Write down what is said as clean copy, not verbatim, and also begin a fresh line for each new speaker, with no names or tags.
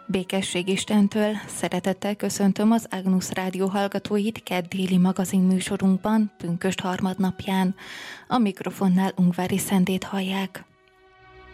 Békesség Istentől, szeretettel köszöntöm az Agnus Rádió hallgatóit kedd-déli magazin műsorunkban, pünkösd harmadnapján. A mikrofonnál Ungvári Szendét hallják.